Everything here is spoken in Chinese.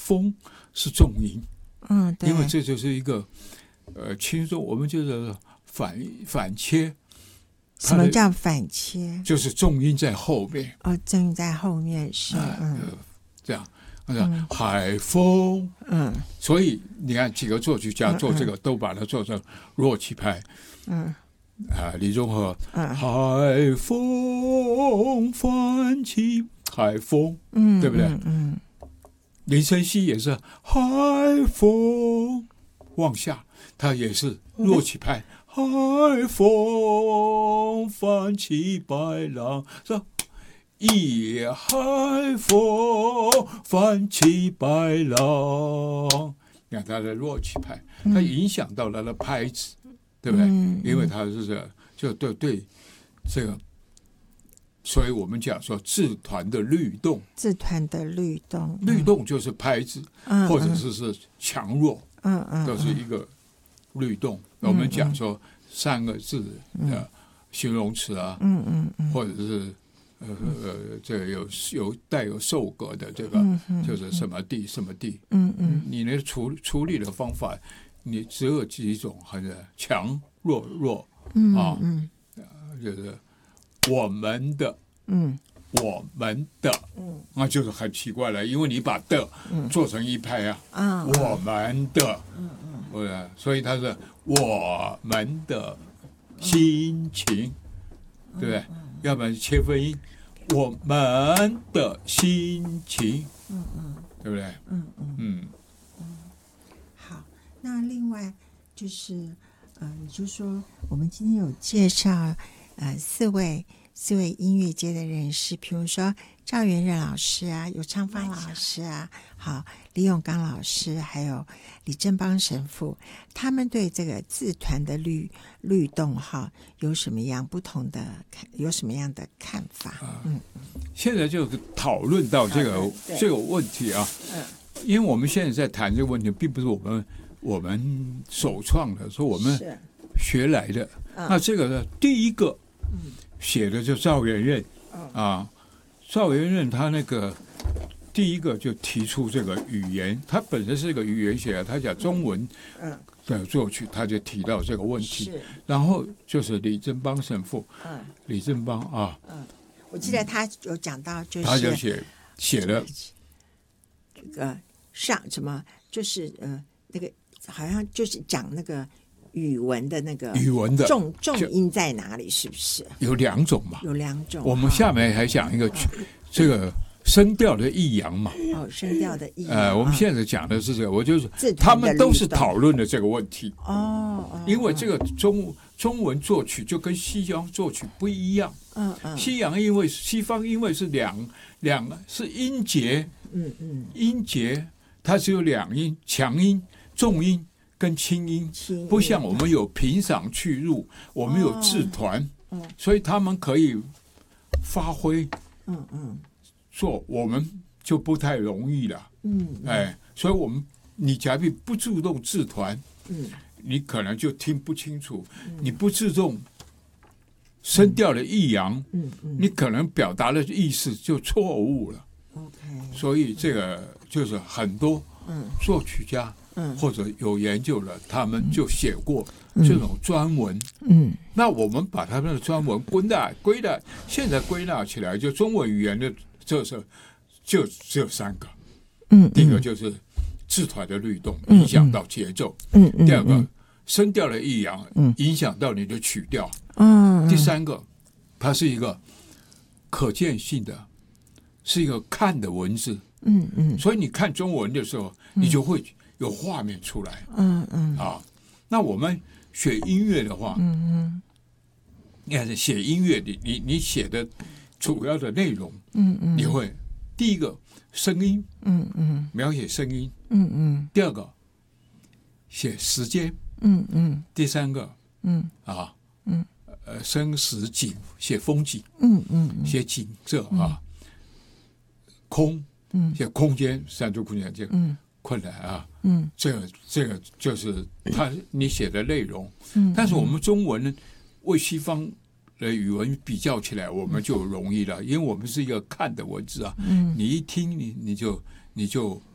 风是重音， 对， 因为这就是一个轻重，我们就是反切。 什么叫反切？ 就是重音在后面。 重音在后面是， 这样。海风，所以你看几个作曲家做这个都把它做成弱气派，李宗和，海风泛起，海风，对不对？林晨曦也是海风往下，他也是弱气派，海风泛起白浪，是吧？一海风泛起白浪，你看他的弱气派，他影响到他的拍子，对不对？因为他是这，就对这个，所以我们讲说制团的律动，律动就是拍子，或者是强弱，都是一个律动。我们讲说三个字的形容词啊，或者是。这个有带有受格的这个，就是什么地什么地，你的处理的方法，你只有几种，很强弱就是我们的，那就是很奇怪了，因为你把的做成一拍啊，我们的，所以它是我们的心情，对不对？要不然切分音，我们的心情，对不对？ 好，那另外就是你就说我们今天有介绍四位音乐界的人士，比如说赵元任老师啊，有昌芳老师啊，好，李永刚老师，还有李正邦神父，他们对这个自团的律动有什么样的看法？ 现在就讨论到这个问题啊，因为我们现在在谈这个问题，并不是我们首创的，说我们学来的。那这个呢，第一个写的就赵元任赵元任他那个第一个就提出这个语言，他本身是个语言学家，他讲中文的作曲，他就提到这个问题。然后就是李正邦神父，李正邦我记得他有讲到，就是他就写了这个上什么，就是那个好像就是讲那个语文的那个重音在哪里，是不是？ 有两种嘛？ 有两种。 我们下面还讲一个这个声调的抑扬嘛。 声调的抑扬。 我们现在讲的是这个，我就是他们都是讨论的这个问题。因为这个中文作曲就跟西洋作曲不一样。西方因为是两是音节，音节它只有两音，强音、重音跟轻音，不像我们有平赏去入，我们有制团，所以他们可以发挥，做我们就不太容易了，所以你假如不注重制团，你可能就听不清楚，你不注重声调的抑扬，你可能表达的意思就错误了。所以这个就是很多作曲家或者有研究的，他们就写过这种专文。那我们把他们的专文归纳，现在归纳起来，就中文语言的特色就只有三个。第一个就是制团的律动，影响到节奏。第二个声调的抑扬，影响到你的曲调。第三个，它是一个可见性的，是一个看的文字。所以你看中文的时候，你就会有画面出来。那我们学音乐的话，你看写音乐，你写的主要的内容，你会第一个声音，描写声音，第二个写时间，第三个，生时景，写风景，写景色空，写空间，三度空间这个困难这个就是你写的内容，但是我们中文呢，为西方的语文比较起来，我们就容易了，因为我们是一个看的文字你一听你就